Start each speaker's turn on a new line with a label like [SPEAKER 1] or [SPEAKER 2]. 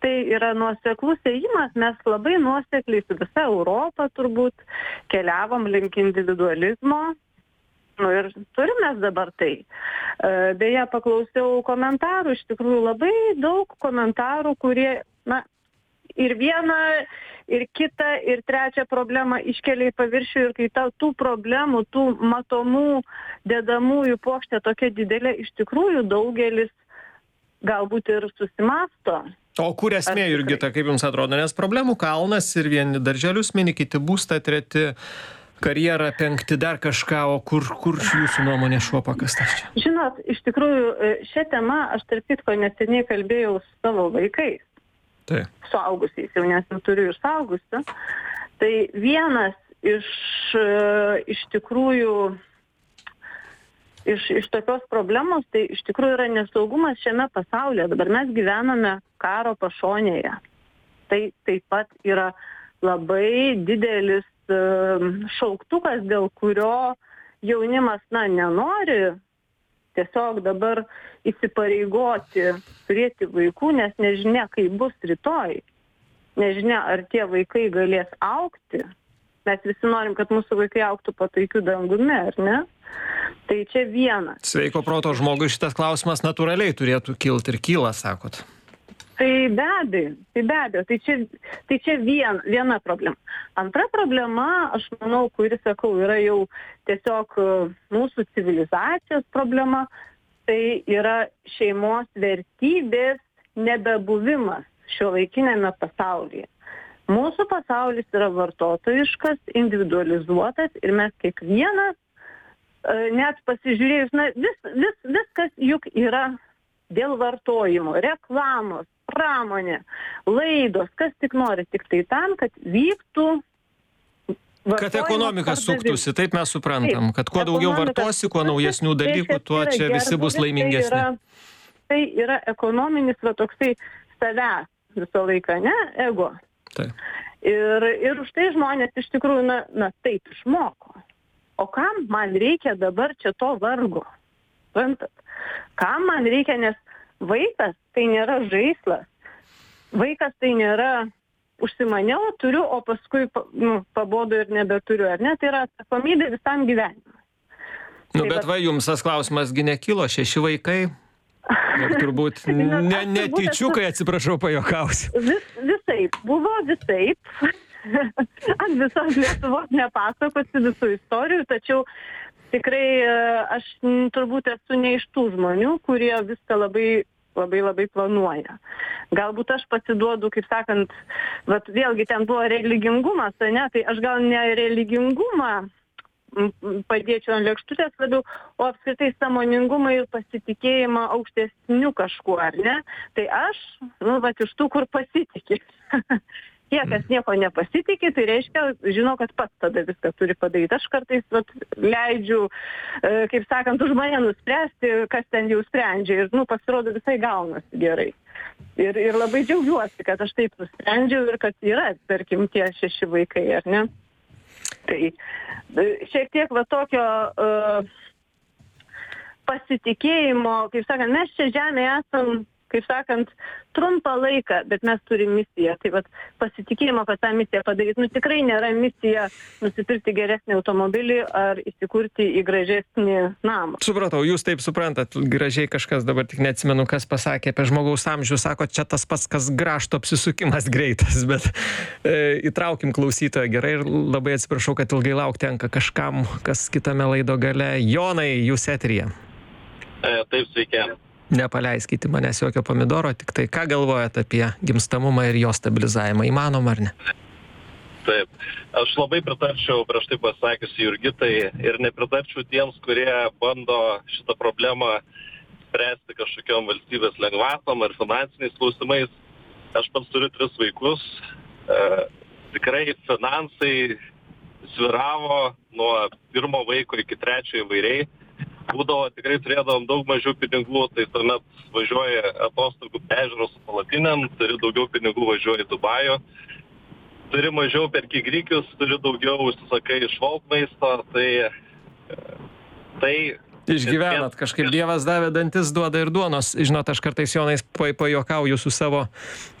[SPEAKER 1] tai yra nuoseklus ėjimas, mes labai nuosekliai su visa Europa turbūt keliavom link individualizmo. Nu ir turim mes dabar tai. Beje, paklausiau komentarų, iš tikrųjų labai daug komentarų, kurie, na, ir vieną, ir kitą, ir trečią problemą iškelia į paviršių ir kai tų problemų, tų matomų dedamųjų puokštė tokia didelė, iš tikrųjų daugelis galbūt ir susimąsto.
[SPEAKER 2] O kur esmė, Jurgita, kaip jums atrodo? Nes problemų kalnas ir vieni darželius mini, kiti būstą, treti karjerą, penkti dar kažką, o kur jūsų nuomonė šuo pakastas čia?
[SPEAKER 1] Žinot, iš tikrųjų, šią temą aš tarp kitko neseniai kalbėjau su savo vaikais.
[SPEAKER 2] Tai.
[SPEAKER 1] Suaugusiais, jau nes jau turiu ir suaugusių. Tai vienas iš tikrųjų, iš tokios problemos, tai iš tikrųjų yra nesaugumas šiame pasaulyje. Dabar mes gyvename karo pašonėje. Tai taip pat yra labai didelis šauktukas, dėl kurio jaunimas, nenori tiesiog dabar įsipareigoti turėti vaikų, nes nežinia, kaip bus rytoj. Nežinia, ar tie vaikai galės augti. Mes visi norim, kad mūsų vaikai augtų po taikiu dangumi, ar ne? Tai čia vienas.
[SPEAKER 2] Sveiko proto žmogui šitas klausimas natūraliai turėtų kilti ir kyla, sakot.
[SPEAKER 1] Tai be abejo. Tai čia viena problema. Antra problema, aš manau, kuri, sakau, yra jau tiesiog mūsų civilizacijos problema, tai yra šeimos vertybės nebebuvimas šiuolaikinėme pasaulyje. Mūsų pasaulis yra vartotojiškas, individualizuotas ir mes kiekvienas, net pasižiūrėjus, viskas juk yra dėl vartojimo, reklamos, pramonė, laidos, kas tik nori, tik tai tam, kad vyktų
[SPEAKER 2] kad ekonomika suktųsi, taip mes suprantam, kad kuo daugiau vartosi, kuo naujesnių dalykų, tuo čia visi bus laimingesni.
[SPEAKER 1] Tai yra ekonominis, toksai savęs visą laiką, ne, ego.
[SPEAKER 2] Taip.
[SPEAKER 1] Ir už tai žmonės iš tikrųjų, taip išmoko. O kam man reikia dabar čia to vargo? Kam man reikia, nes vaikas tai nėra žaislas. Vaikas tai nėra užsimaniau, turiu, o paskui pabodu ir nebeturiu, ar ne? Tai yra atsakomybė visam gyvenimui.
[SPEAKER 2] Bet jums tas klausimas gi nekilo, 6 vaikai. Ir turbūt netyčiukai, atsiprašau, pajuokausiu.
[SPEAKER 1] Visaip, buvo visaip. Ant visos Lietuvos nepasakosiu visų istorijų, tačiau tikrai aš turbūt esu ne iš tų žmonių, kurie viską labai planuoja. Galbūt aš pasiduodu, kaip sakant, vėlgi ten buvo religingumas, ne, tai aš gal ne religingumą padėčiau ant lėkštutės labiau, o apskritai sąmoningumą ir pasitikėjimą aukštesniu kažkuo, ar ne? Tai aš, iš tų, kur pasitikė. Tie, kas nieko nepasitikė, tai reiškia, žino, kad pats tada viską turi padaryti. Aš kartais leidžiu, kaip sakant, už mane nuspręsti, kas ten jau sprendžia. Ir, pasirodo, visai gaunasi gerai. Ir labai džiaugiuosi, kad aš taip nusprendžiau ir kad yra, tarkim, tie 6 vaikai, ar ne? Tai šiek tiek tokio pasitikėjimo, kaip sakant, mes čia žemėje esam, kaip sakant, trumpą laiką, bet mes turim misiją. Tai pasitikėjimo, kad tą misiją padaryti, tikrai nėra misija nusipirkti geresnį automobilį ar įsikurti į gražesnį namą.
[SPEAKER 2] Supratau, jūs taip suprantat, gražiai kažkas, dabar tik neatsimenu, kas pasakė apie žmogaus amžių, sako, čia tas pats, kas grąžto apsisukimas greitas, bet įtraukim klausytoją gerai ir labai atsiprašau, kad ilgai laukti tenka kažkam, kas kitame laido gale. Jonai, jūs eteryje.
[SPEAKER 3] Taip, sveiki.
[SPEAKER 2] Nepaleiskite manęs jokio pomidoro, tik tai ką galvojat apie gimstamumą ir jo stabilizavimą, įmanoma ar ne?
[SPEAKER 3] Taip, aš labai pritarčiau prieš tai pasakiusi Jurgitai ir nepritarčiau tiems, kurie bando šitą problemą spręsti kažkokiom valstybės lengvatom ar finansiniais klausimais. Aš pats turiu 3 vaikus, tikrai finansai sviravo nuo 1 vaiko iki 3 įvairiai. Būdavo, tikrai turėdavom daug mažiau pinigų, tai tuomet važiuoji atostogų ežerų su palapinėm, turi daugiau pinigų, važiuoji į Dubajų, turi mažiau perki grikius, turi daugiau užsisakai iš Volt maisto, tai
[SPEAKER 2] išgyvenat, kažkaip Dievas davė dantis, duoda ir duonos. Žinot, aš kartais, Jonais, pajuokauju su savo